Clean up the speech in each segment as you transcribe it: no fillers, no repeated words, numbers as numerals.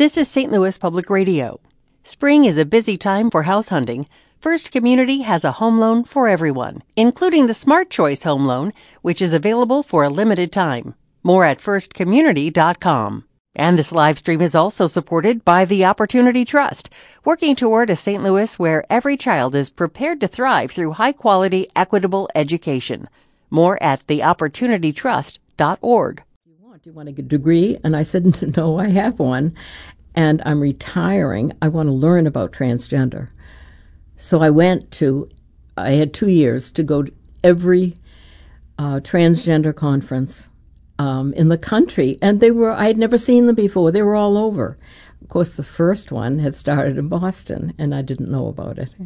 This is St. Louis Public Radio. Spring is a busy time for house hunting. First Community has a home loan for everyone, including the Smart Choice Home Loan, which is available for a limited time. More at firstcommunity.com. And this live stream is also supported by the Opportunity Trust, working toward a St. Louis where every child is prepared to thrive through high-quality, equitable education. More at theopportunitytrust.org. Do you want a degree? And I said, no, I have one, and I'm retiring. I want to learn about transgender. So I had 2 years to go to every transgender conference in the country, and I had never seen them before. They were all over. Of course, the first one had started in Boston, and I didn't know about it.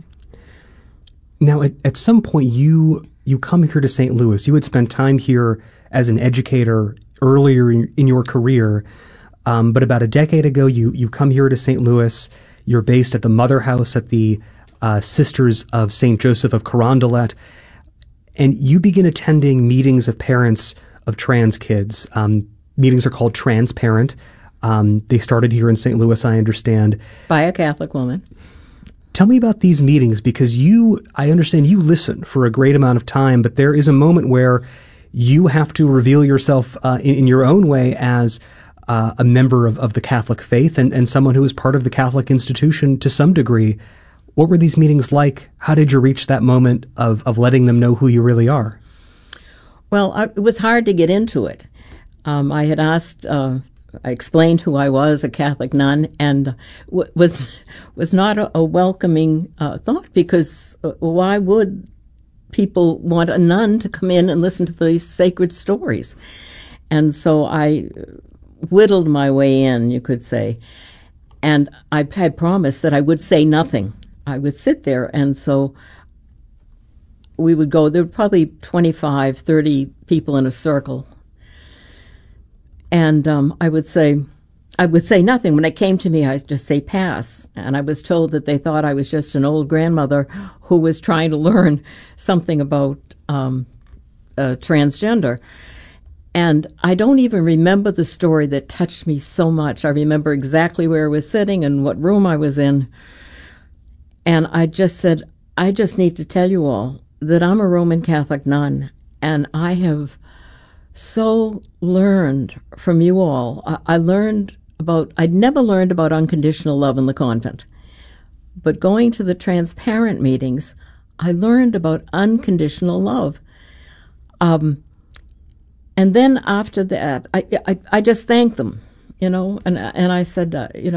Now, at some point, you come here to St. Louis. You had spent time here as an educator earlier in your career, but about a decade ago, you come here to St. Louis. You're based at the Mother House at the Sisters of St. Joseph of Carondelet, and you begin attending meetings of parents of trans kids. Meetings are called Transparent. They started here in St. Louis, I understand. By a Catholic woman. Tell me about these meetings, because I understand you listen for a great amount of time, but there is a moment where you have to reveal yourself in your own way as a member of the Catholic faith and someone who is part of the Catholic institution to some degree. What were these meetings like? How did you reach that moment of letting them know who you really are? Well, it was hard to get into it. I had asked, I explained who I was, a Catholic nun, and was not a welcoming thought, because why would people want a nun to come in and listen to these sacred stories? And so I whittled my way in, you could say. And I had promised that I would say nothing. I would sit there, and so we would go. There were probably 25, 30 people in a circle. And I would say nothing. When it came to me, I'd just say pass. And I was told that they thought I was just an old grandmother who was trying to learn something about transgender. And I don't even remember the story that touched me so much. I remember exactly where I was sitting and what room I was in. And I just said, I just need to tell you all that I'm a Roman Catholic nun, and I have so learned from you all. I'd never learned about unconditional love in the convent. But going to the Transparent meetings, I learned about unconditional love. And then after that, I just thanked them, and I said,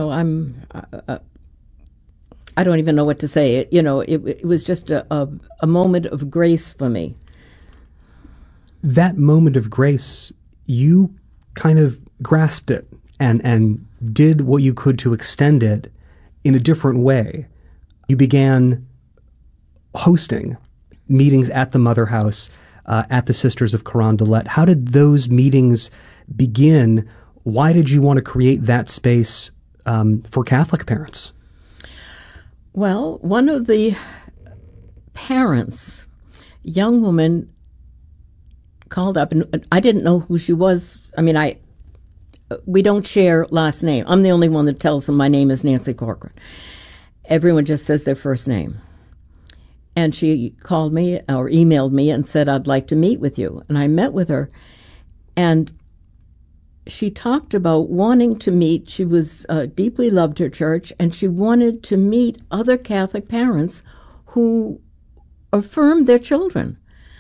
I don't even know what to say. It was just a moment of grace for me. That moment of grace, you kind of grasped it and did what you could to extend it in a different way. You began hosting meetings at the Mother House, at the Sisters of Carondelet. How did those meetings begin? Why did you want to create that space for Catholic parents? Well, one of the parents, young woman, called up, and I didn't know who she was. I mean, we don't share last name. I'm the only one that tells them my name is Nancy Corcoran. Everyone just says their first name. And she called me or emailed me and said, I'd like to meet with you. And I met with her, and she talked about wanting to meet. She was deeply loved her church, and she wanted to meet other Catholic parents who affirmed their children.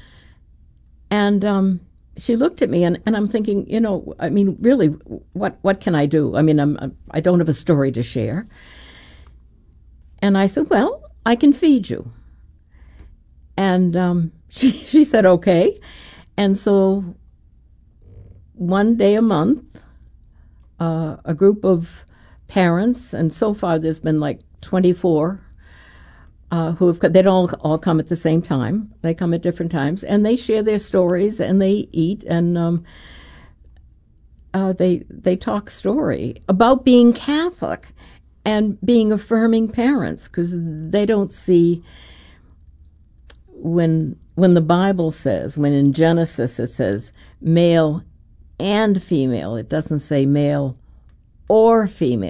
And she looked at me, and I'm thinking, really, what can I do? I mean, I don't have a story to share. And I said, well, I can feed you. And she said, okay. And so one day a month, a group of parents, and so far there's been like 24 they don't all come at the same time. They come at different times, and they share their stories, and they eat, and they talk story about being Catholic and being affirming parents, because they don't see when the Bible says, when in Genesis it says male and female, it doesn't say male or female.